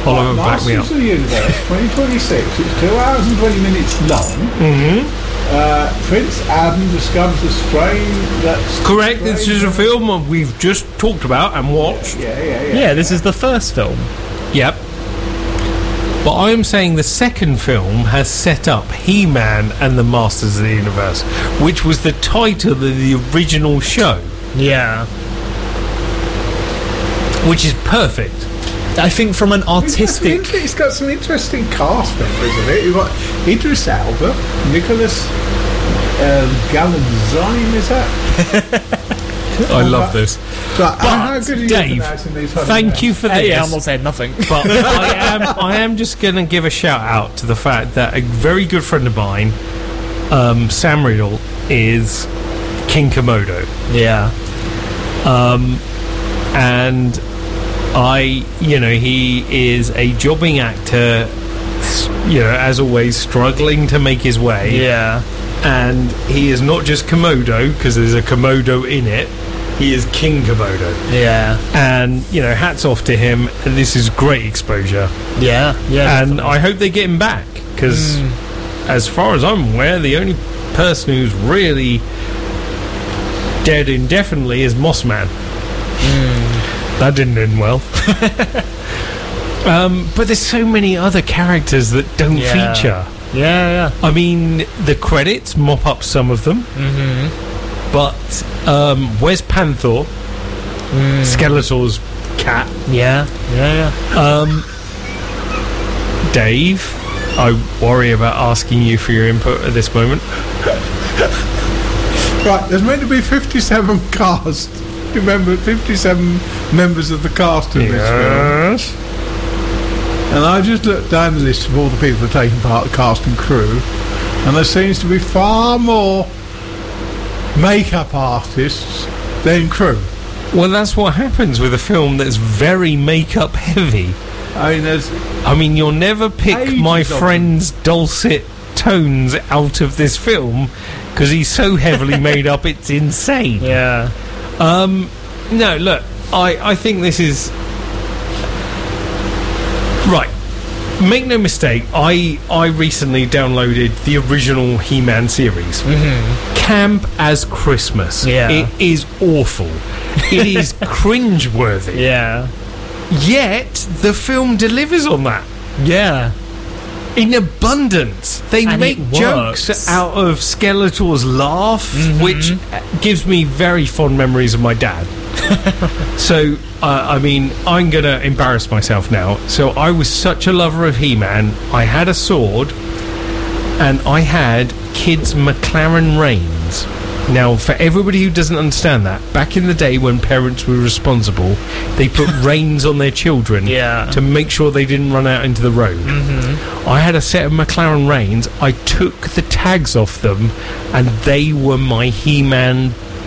Oliver, back me up. Masters of the Universe 2026. It's 2 hours and 20 minutes long. Prince Adam discovers the strange... Correct, this is a film we've just talked about and watched. Yeah, this is the first film. Yep. But I'm saying the second film has set up He-Man and the Masters of the Universe, which was the title of the original show. Yeah. Which is perfect. I think from an artistic... It's got some interesting cast members in it. You've got Idris Elba, Nicholas Galanzani, is that? I love this. But how good are you Dave, pronouncing these thank you for this. Yeah, I'm not saying nothing. But I am just going to give a shout out to the fact that a very good friend of mine, Sam Riddle, is King Komodo. Yeah. And he is a jobbing actor, as always, struggling to make his way. Yeah. And he is not just Komodo, because there's a Komodo in it. He is King Komodo. Yeah. And, hats off to him. This is great exposure. Yeah. And I hope they get him back, because as far as I'm aware, the only person who's really dead indefinitely is Mossman. That didn't end well. But there's so many other characters that don't feature. Yeah. I mean, the credits mop up some of them. But where's Panther? Skeletor's cat. Yeah. Dave, I worry about asking you for your input at this moment. Right, there's meant to be 57 cast. Remember, 57 members of the cast in this film. And I just looked down the list of all the people that are taking part, cast and crew, and there seems to be far more makeup artists than crew. Well, that's what happens with a film that's very makeup heavy. I mean, you'll never pick my friend's dulcet tones out of this film because he's so heavily made up, it's insane. Yeah. No, look, I think this is... Right. Make no mistake, I recently downloaded the original He-Man series. Camp as Christmas. Yeah. It is awful. It is cringeworthy. Yeah. Yet, the film delivers on that. Yeah. In abundance. They make jokes out of Skeletor's laugh, which gives me very fond memories of my dad. So, I'm going to embarrass myself now. So, I was such a lover of He-Man. I had a sword, and I had kids' McLaren reins. Now, for everybody who doesn't understand that, back in the day when parents were responsible, they put reins on their children to make sure they didn't run out into the road. I had a set of McLaren reins. I took the tags off them, and they were my He-Man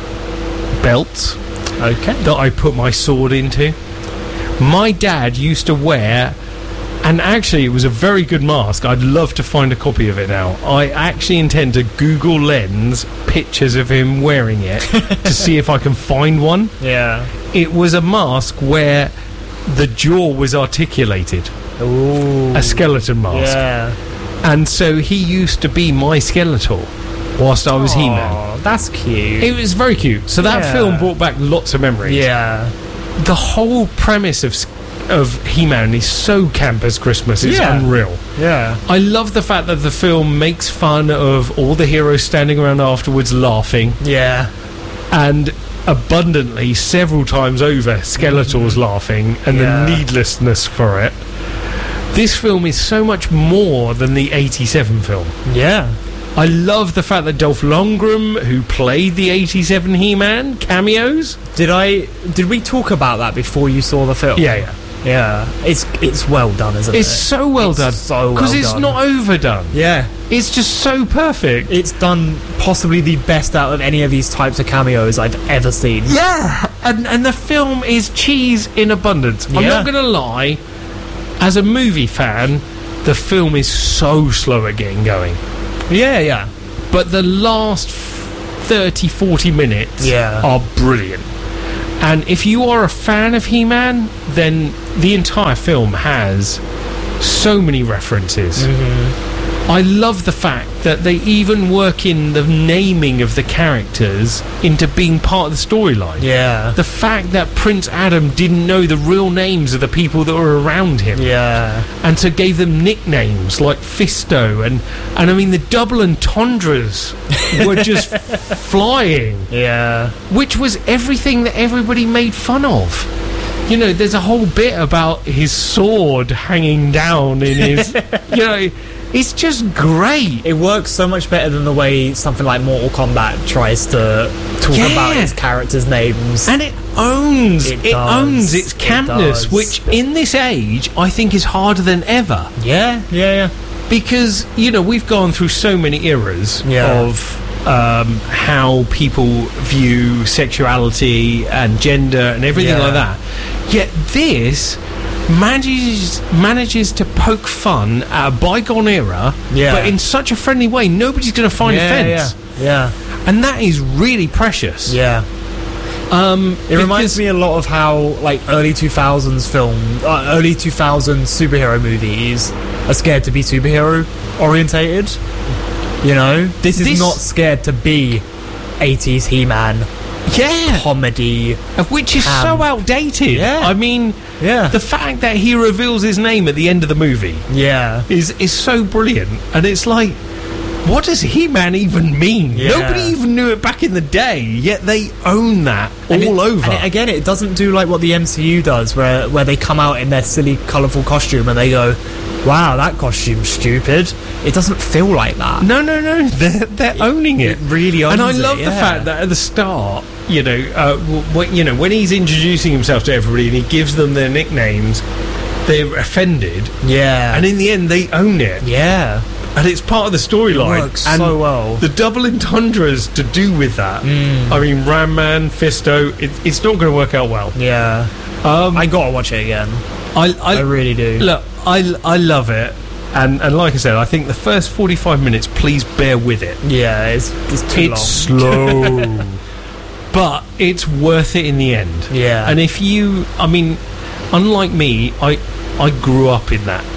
belts. Okay. That I put my sword into. My dad used to wear, and actually it was a very good mask. I'd love to find a copy of it now. I actually intend to Google Lens pictures of him wearing it to see if I can find one. Yeah. It was a mask where the jaw was articulated. Ooh. A skeleton mask. Yeah. And so he used to be my Skeletor whilst I was He-Man. That's cute. It was very cute. So that film brought back lots of memories. Yeah. The whole premise of He-Man is so camp as Christmas. It's unreal. Yeah. I love the fact that the film makes fun of all the heroes standing around afterwards laughing. Yeah. And abundantly, several times over, Skeletor's laughing and the needlessness for it. This film is so much more than the 87 film. Yeah. I love the fact that Dolph Lundgren, who played the 87 He-Man, cameos. Did we talk about that before you saw the film? Yeah. It's well done, isn't it? It's so well done. So well because it's not overdone. Yeah. It's just so perfect. It's done possibly the best out of any of these types of cameos I've ever seen. Yeah. And the film is cheese in abundance. I'm not going to lie. As a movie fan, the film is so slow at getting going. Yeah. But the last 30, 40 minutes are brilliant. And if you are a fan of He-Man, then the entire film has so many references. I love the fact that they even work in the naming of the characters into being part of the storyline. Yeah. The fact that Prince Adam didn't know the real names of the people that were around him. Yeah. And so gave them nicknames like Fisto, and I mean the double entendres were just flying. Yeah. Which was everything that everybody made fun of. You know, there's a whole bit about his sword hanging down in his... you know, it's just great. It works so much better than the way something like Mortal Kombat tries to talk about its characters' names. And it owns its campness, which in this age I think is harder than ever. Yeah. Because, you know, we've gone through so many eras of how people view sexuality and gender and everything like that. Yet this manages to poke fun at a bygone era, but in such a friendly way, nobody's going to find offence. Yeah. And that is really precious. Yeah. It reminds me a lot of how, like, early 2000s early 2000s superhero movies are scared to be superhero orientated. You know, this is not scared to be 80s He-Man. Comedy, which is so outdated. I mean, the fact that he reveals his name at the end of the movie, is so brilliant. And it's like, what does He-Man even mean? Nobody even knew it back in the day. Yet they own that all over. And again, it doesn't do like what the MCU does, where they come out in their silly, colourful costume and they go, "Wow, that costume's stupid." It doesn't feel like that. No. They're owning it. It really owns it. And I love the fact that at the start, you know, when he's introducing himself to everybody and he gives them their nicknames, they're offended. Yeah. And in the end, they own it. Yeah. And it's part of the storyline. It works so well. The double entendres to do with that. I mean, Ram Man, Fisto, it's not going to work out well. Yeah. I gotta watch it again. I really do. Look, I love it. And like I said, I think the first 45 minutes, please bear with it. Yeah, it's too long. It's slow. But it's worth it in the end. Yeah. And if you... I mean, unlike me, I grew up in that.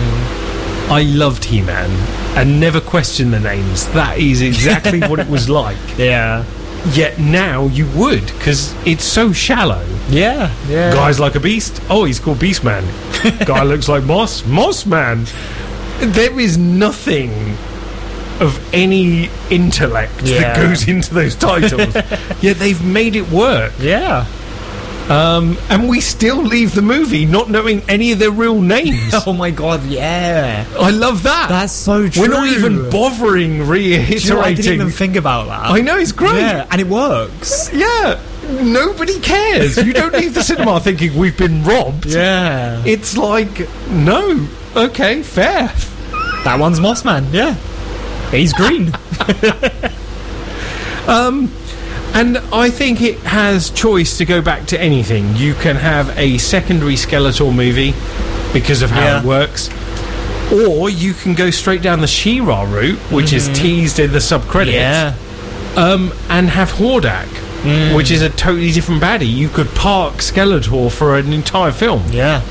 I loved He-Man and never questioned the names. That is exactly what it was like. Yeah. Yet now you would, because it's so shallow. Yeah. Guy's like a beast. Oh, he's called Beast Man. Guy looks like Moss Man. There is nothing of any intellect that goes into those titles. Yet they've made it work. Yeah. And we still leave the movie not knowing any of their real names. Oh my god, yeah. I love that. That's so true. We're not even bothering reiterating. Do you know, I didn't even think about that. I know, it's great. Yeah, and it works. Yeah. Nobody cares. You don't leave the cinema thinking we've been robbed. Yeah. It's like, no. Okay, fair. That one's Mossman, yeah. He's green. And I think it has choice to go back to anything. You can have a secondary Skeletor movie because of how it works, or you can go straight down the She-Ra route, which is teased in the sub-credits, and have Hordak, which is a totally different baddie. You could park Skeletor for an entire film. Yeah.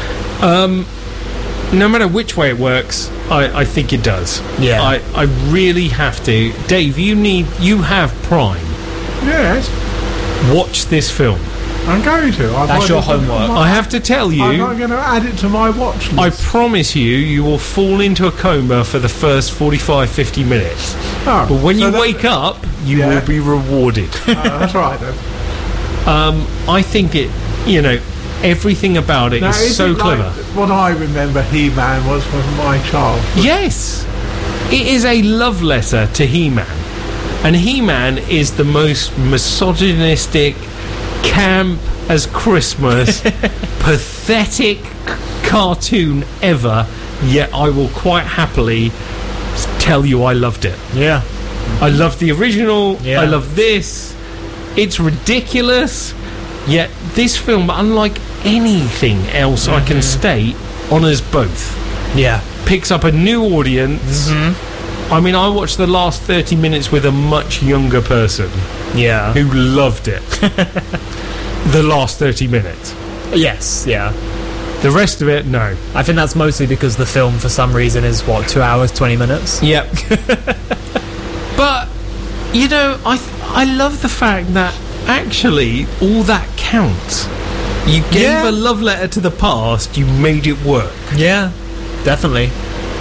No matter which way it works, I think it does. Yeah. I really have to. Dave, you have Prime. Yes. Watch this film. I'm going to. That's your homework. I have to tell you, I'm not going to add it to my watch list. I promise you will fall into a coma for the first 45-50 minutes. Oh, but when you wake up, you will be rewarded. That's right then. I think everything about it is so clever. Like what I remember He-Man was from my childhood. Yes. It is a love letter to He-Man. And He-Man is the most misogynistic, camp as Christmas, pathetic cartoon ever, yet I will quite happily tell you I loved it. Yeah. I loved the original, Yeah. I love this. It's ridiculous, yet this film, unlike anything else I can state, honours both. Yeah. Picks up a new audience. I mean, I watched the last 30 minutes with a much younger person Yeah. who loved it. The last 30 minutes. Yes, yeah. The rest of it, no. I think that's mostly because the film, for some reason, is 2 hours 20 minutes. Yep. But I love the fact that actually all that counts. You gave a love letter to the past. You made it work. Yeah, definitely.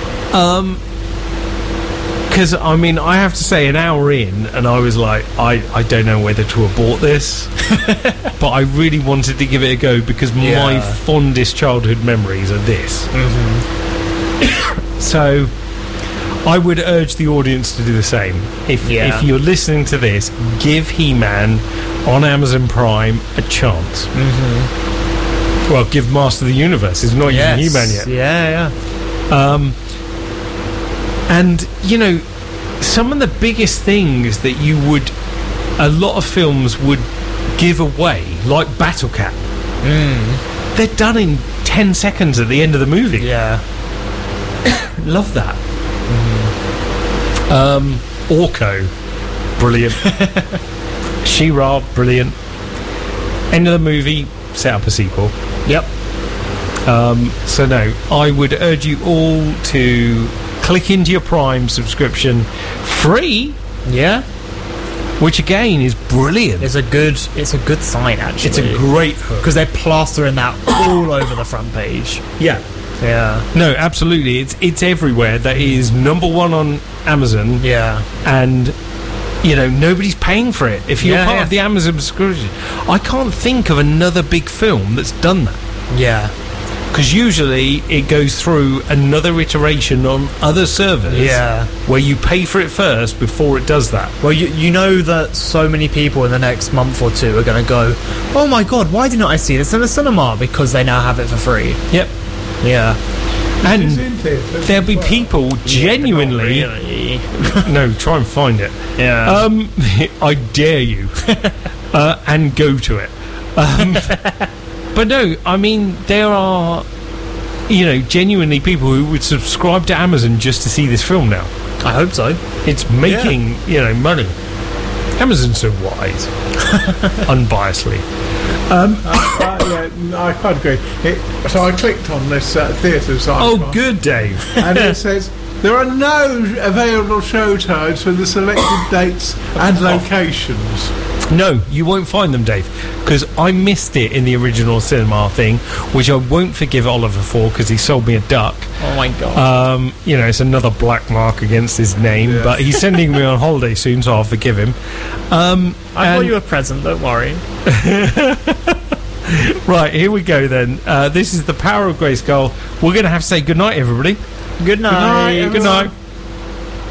Because I have to say, an hour in, and I was like, I don't know whether to abort this, but I really wanted to give it a go because my fondest childhood memories are this. So I would urge the audience to do the same. If you're listening to this, give He-Man on Amazon Prime a chance. Well, give Master of the Universe. It's not even He-Man yet. Yeah. And, some of the biggest things that a lot of films would give away, like Battle Cat, they're done in 10 seconds at the end of the movie. Yeah. Love that. Orko, brilliant. She-Ra, brilliant. End of the movie, set up a sequel. Yep. So no, I would urge you all to click into your Prime subscription free. Yeah. Which again is brilliant. It's a good sign, actually. It's a great hook because they're plastering that all over the front page. Yeah. No, absolutely. It's everywhere. That is #1 on Amazon. Yeah. And nobody's paying for it. If you're part of the Amazon subscription, I can't think of another big film that's done that. Yeah. Because usually it goes through another iteration on other servers where you pay for it first before it does that. Well, you know that so many people in the next month or two are going to go, oh my god, why didn't I see this in the cinema? Because they now have it for free. Yep. Yeah. And there'll be people genuinely... No, try and find it. Yeah. I dare you. And go to it. But no, there are, genuinely people who would subscribe to Amazon just to see this film now. I hope so. It's making, money. Amazon's so wise. Unbiasedly. I quite agree. So I clicked on this theatre site. Oh, good, Dave. And it says, there are no available show times for the selected dates and locations. No, you won't find them, Dave, because I missed it in the original cinema thing, which I won't forgive Oliver for because he sold me a duck. Oh my god. It's another black mark against his name, but he's sending me on holiday soon, so I'll forgive him. I bought you a present, don't worry. Right, here we go then. This is The Power of Grayskull. We're going to have to say goodnight, everybody. Good night. Good night.